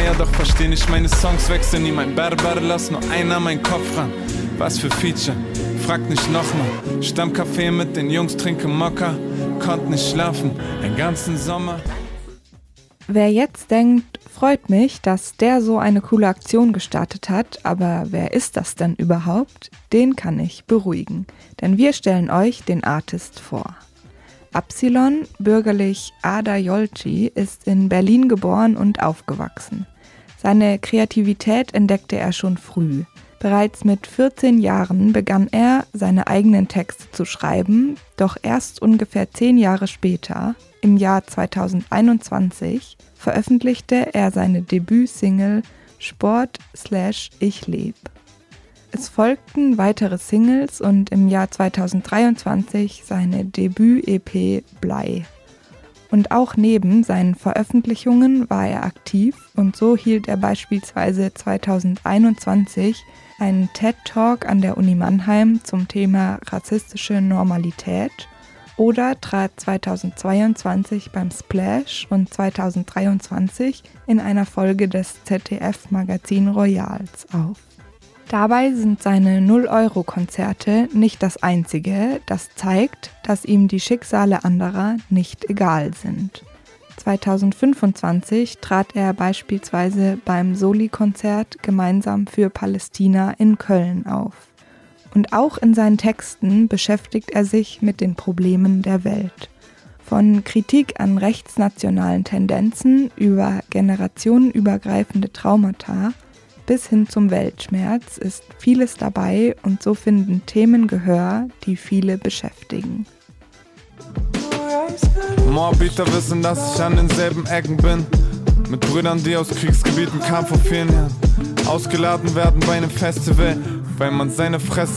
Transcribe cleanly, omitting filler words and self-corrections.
Eier, doch versteh nicht meine Songs, wechsel nie mein Berber, lass nur einer meinen Kopf ran. Was für Feature, frag nicht nochmal. Stammcafé mit den Jungs, trinke Mokka, konnt nicht schlafen, den ganzen Sommer. Wer jetzt denkt, freut mich, dass der so eine coole Aktion gestartet hat, aber wer ist das denn überhaupt? Den kann ich beruhigen, denn wir stellen euch den Artist vor. Absilon, bürgerlich Ada Yolci, ist in Berlin geboren und aufgewachsen. Seine Kreativität entdeckte er schon früh. Bereits mit 14 Jahren begann er, seine eigenen Texte zu schreiben, doch erst ungefähr 10 Jahre später, im Jahr 2021, veröffentlichte er seine Debütsingle Sport/Ich leb. Es folgten weitere Singles und im Jahr 2023 seine Debüt-EP Blei. Und auch neben seinen Veröffentlichungen war er aktiv und so hielt er beispielsweise 2021 einen TED-Talk an der Uni Mannheim zum Thema rassistische Normalität oder trat 2022 beim Splash und 2023 in einer Folge des ZDF-Magazin Royals auf. Dabei sind seine 0-Euro-Konzerte nicht das einzige, das zeigt, dass ihm die Schicksale anderer nicht egal sind. 2025 trat er beispielsweise beim Soli-Konzert Gemeinsam für Palästina in Köln auf. Und auch in seinen Texten beschäftigt er sich mit den Problemen der Welt. Von Kritik an rechtsnationalen Tendenzen über generationenübergreifende Traumata bis hin zum Weltschmerz ist vieles dabei und so finden Themen Gehör, die viele beschäftigen. Moabiter wissen, dass ich an denselben Ecken bin. Mit Brüdern, die aus Kriegsgebieten kamen vor 4 Jahren. Ausgeladen werden bei einem Festival, weil man seine Fresse